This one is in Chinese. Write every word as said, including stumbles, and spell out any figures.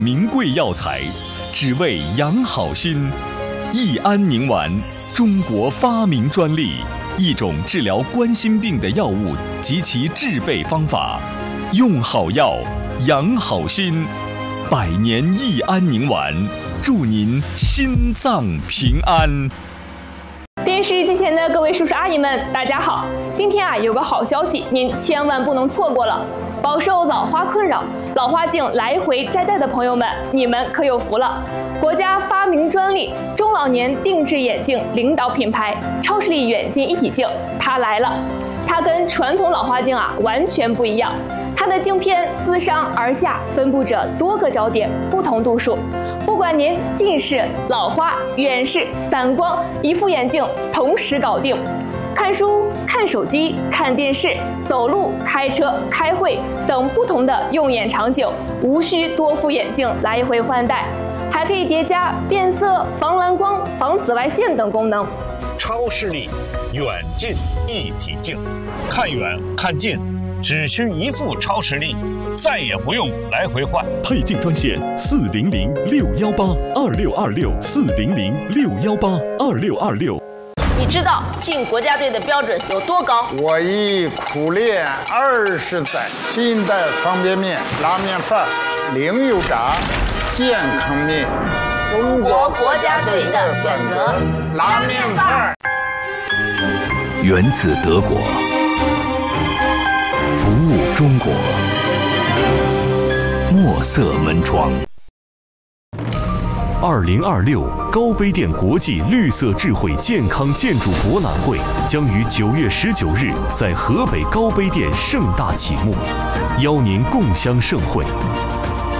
名贵药材，只为养好心。益安宁丸，中国发明专利，一种治疗冠心病的药物及其制备方法。用好药，养好心。百年益安宁丸，祝您心脏平安。 电视机前的各位叔叔阿姨们，大家好！今天啊，有个好消息，您千万不能错过了。饱受老花困扰、老花镜来回摘戴的朋友们，你们可有福了！国家发明专利中老年定制眼镜领导品牌超视力远近一体镜，它来了。它跟传统老花镜啊完全不一样，它的镜片自上而下分布着多个焦点，不同度数。不管您近视、老花、远视、散光，一副眼镜同时搞定。看书、看手机、看电视、走路、开车、开会等不同的用眼场景，无需多副眼镜来回换代，还可以叠加变色、防蓝光、防紫外线等功能。 超视力远近一体镜，看远看近只需一副超视力，再也不用来回换。 配镜专线四零零六幺八二六二六四零零六幺八二六二六。 你知道进国家队的标准有多高？ 我已苦练二十载，新一代方便面、拉面饭、零油炸、健康面， 中国国家队的选择， 拉面饭。 源自德国，服务中国，墨色门窗。二零二六高碑店国际绿色智慧健康建筑博览会将于九月十九日在河北高碑店盛大启幕，邀您共襄盛会。